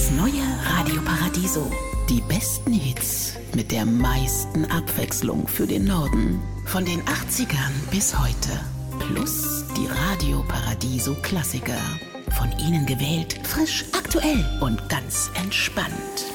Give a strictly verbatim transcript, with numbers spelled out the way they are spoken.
Das neue Radio Paradiso. Die besten Hits mit der meisten Abwechslung für den Norden. Von den achtzigern bis heute. Plus die Radio Paradiso Klassiker. Von Ihnen gewählt, frisch, aktuell und ganz entspannt.